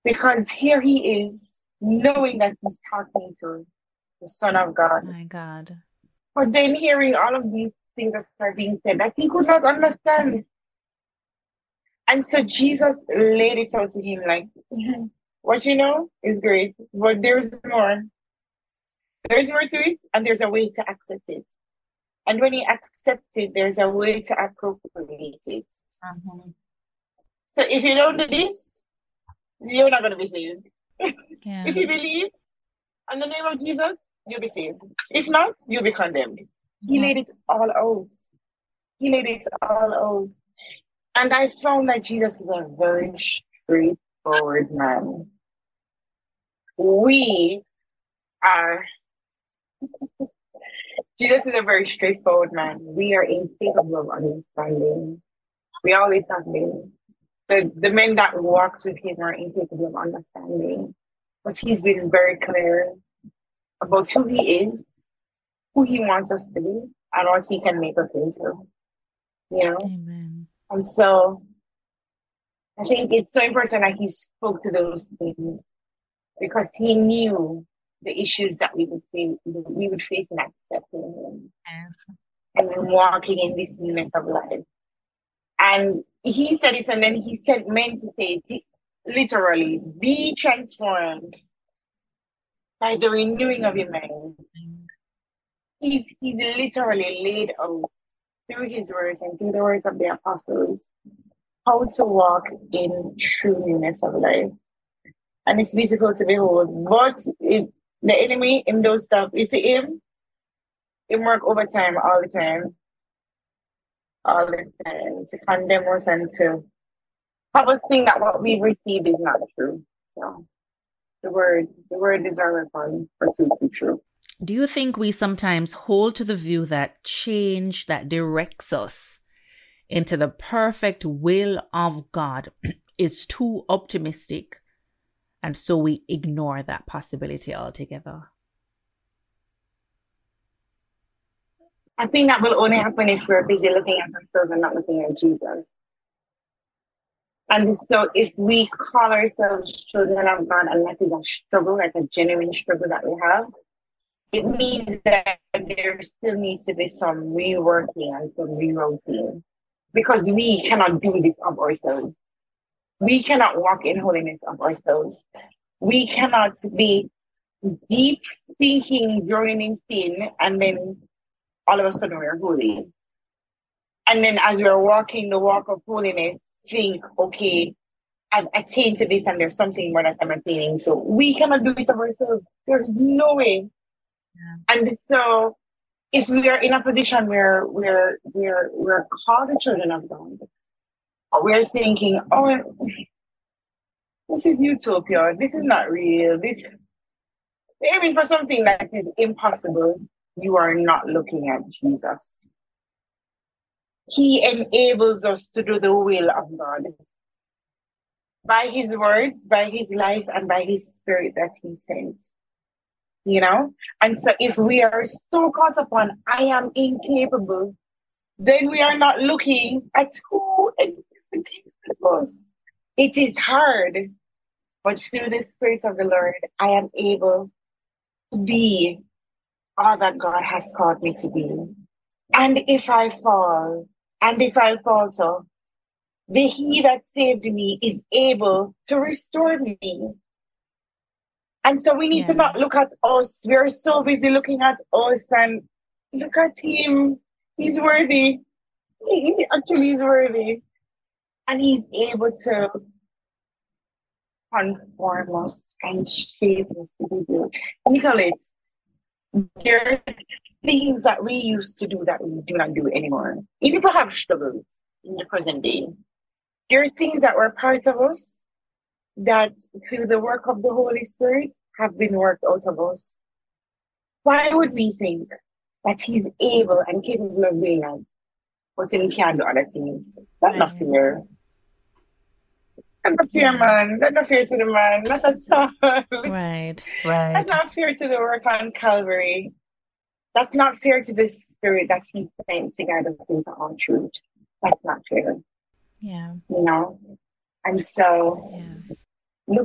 Because here he is, knowing that he's talking to the Son of God. My God. But then hearing all of these things that are being said that he could not understand. And so Jesus laid it out to him like, "Mhm, what you know is great, but there's more. There's more to it, and there's a way to accept it. And when you accept it, there's a way to appropriate it. Mhm. So if you don't do this, you're not going to be saved. If Yeah. you believe in the name of Jesus, you'll be saved. If not, you'll be condemned. He Mhm. laid it all out. He laid it all out. And I found that Jesus is a very straightforward man. We are, Jesus is a very straightforward man. We are incapable of understanding. We always have been. The men that walked with him are incapable of understanding. But he's been very clear about who he is, who he wants us to be, and what he can make us into, you know? Amen. And so I think it's so important that he spoke to those things because he knew the issues that we would face in accepting him Yes. and in walking in this newness of life. And he said it, and then he said, meant to say it, literally, be transformed by the renewing of your mind. He's literally laid out through his words and through the words of the apostles how to walk in true newness of life. And it's beautiful to behold. But the enemy in those stuff, you see him work overtime all the time to condemn us and to have us think that what we've received is not true. So the word is our weapon for truth to be true. Do you think we sometimes hold to the view that change that directs us into the perfect will of God is too optimistic, and so we ignore that possibility altogether? I think that will only happen if we're busy looking at ourselves and not looking at Jesus. And so if we call ourselves children of God and that is a struggle, like a genuine struggle that we have, it means that there still needs to be some reworking and some rerouting because we cannot do this of ourselves. We cannot walk in holiness of ourselves. We cannot be deep thinking, drowning in sin, and then all of a sudden we're holy. And then as we're walking the walk of holiness, think, okay, I've attained to this and there's something more that I'm attaining to. We cannot do it of ourselves. There's no way. Yeah. And so if we are in a position where we're called the children of God, we're thinking, oh, this is utopia. This is not real. This aiming for something that is impossible. You are not looking at Jesus. He enables us to do the will of God by his words, by his life, and by his spirit that he sent. You know? And so if we are so caught up on I am incapable, then we are not looking at who exists against us. It is hard, but through the Spirit of the Lord, I am able to be all that God has called me to be. And if I fall, and if I falter, the He that saved me is able to restore me. And so we need to Yeah. not look at us. We're so busy looking at us and look at Him. He's worthy. He actually is worthy. And He's able to conform us and shape us to be good. Nicolette, there are things that we used to do that we do not do anymore. Even people have struggles in the present day. There are things that were part of us that through the work of the Holy Spirit have been worked out of us. Why would we think that He's able and capable of doing that, but then He can't do other things? That's not Right. fair. That's not fair, Yeah. man. That's not fair to the man. Not at all. Right. That's Right. not fair to the work on Calvary. That's not fair to the Spirit that He sent to guide us into all truth. That's not fair, Yeah. you know? And so Yeah.